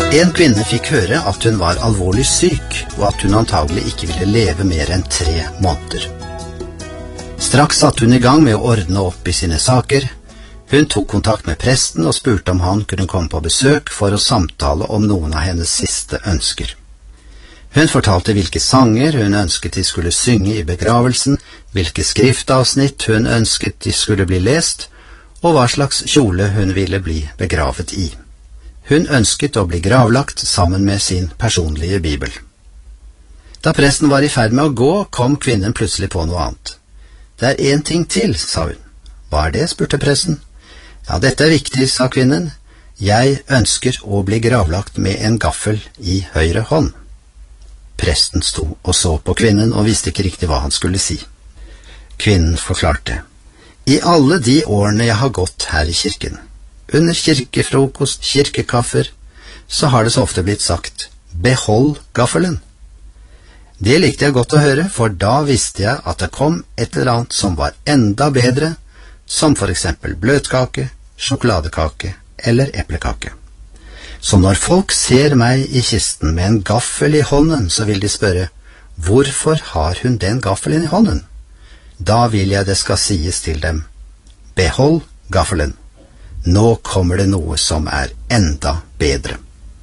En kvinne fikk høre at hun var alvorlig syk, og at hun antagelig ikke ville leve mer enn 3 måneder. Straks satte hun i gang med å ordne opp i sine saker. Hun tok kontakt med presten og spurte om han kunne komme på besøk for å samtale om noen av hennes siste ønsker. Hun fortalte hvilke sanger hun ønsket de skulle synge i begravelsen, hvilke skriftavsnitt hun ønsket de skulle bli lest, og hva slags kjole hun ville bli begravet i. Hun ønsket å bli gravlagt sammen med sin personlige bibel. Da presten var i ferd med å gå, kom kvinnen plutselig på noe annet. «Det er en ting til», sa hun. «Hva er det?» spurte presten. «Ja, dette er viktig», sa kvinnen. «Jeg ønsker å bli gravlagt med en gaffel i høyre hånd». Presten sto og så på kvinnen og visste ikke riktig hva han skulle si. Kvinnen forklarte. «I alle de årene jeg har gått her i kirken, under kirkefrokost, kirkekaffer, så har det så ofte blitt sagt, behold gaffelen. Det likte jeg godt å høre, for da visste jeg at det kom et eller annet som var enda bedre, som for eksempel bløtkake, sjokoladekake eller eplekake. Så når folk ser meg i kisten med en gaffel i hånden, så vil de spørre, hvorfor har hun den gaffelen i hånden? Da vil jeg det skal sies til dem, behold gaffelen. Nå kommer det noe som er enda bedre.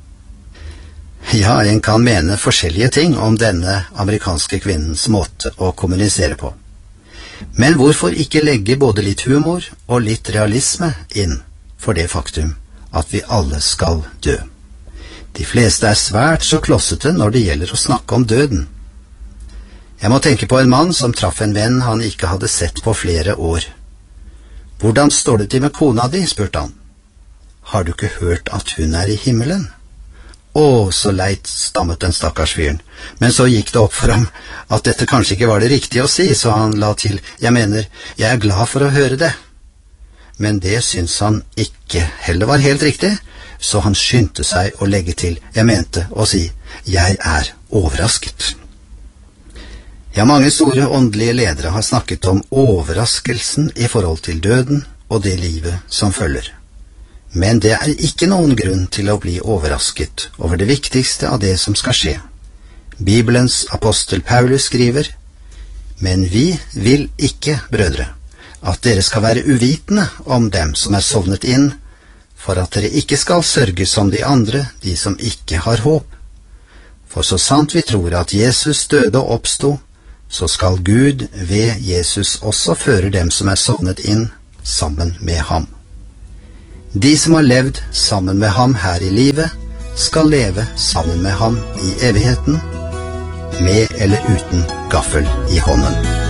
Ja, en kan mene forskjellige ting om denne amerikanske kvinnens måte å kommunisere på. Men hvorfor ikke legge både litt humor og litt realisme inn for det faktum at vi alle skal dø? De fleste er svært så klossete når det gjelder å snakke om døden. Jeg må tenke på en mann som traff en venn han ikke hadde sett på flere år. «Hvordan står det til med kona di?» spurte han. «Har du ikke hørt at hun er i himmelen?» «Å, så leit», stammet den stakkars fyren. Men så gikk det opp for ham at dette kanskje ikke var det riktige å si, så han la til, «Jeg mener, jeg er glad for å høre det.» Men det syns han ikke heller var helt riktig, så han skyndte seg å legge til, «Jeg mente å si, jeg er overrasket.» Ja, mange store åndelige ledere har snakket om overraskelsen i forhold til døden og det livet som følger. Men det er ikke noen grunn til å bli overrasket over det viktigste av det som skal skje. Bibelens apostel Paulus skriver, «Men vi vil ikke, brødre, at dere skal være uvitende om dem som er sovnet inn, for at dere ikke skal sørge som de andre, de som ikke har håp. For så sant vi tror at Jesus døde og oppsto, så skal Gud ved Jesus også føre dem som er sovnet inn sammen med ham. De som har levd sammen med ham her i livet, skal leve sammen med ham i evigheten, med eller uten gaffel i hånden.